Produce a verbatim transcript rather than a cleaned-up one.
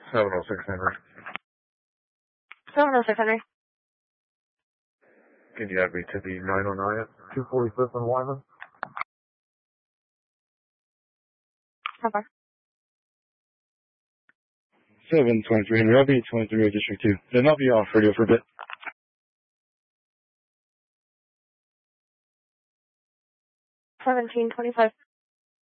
seven oh six Henry. seven oh six Henry. Can you add me to the nine oh nine at two forty-fifth and Wyman? How far? seven twenty-three Henry. I'll be twenty-three District two. Then I'll be off radio for a bit. seventeen twenty-five.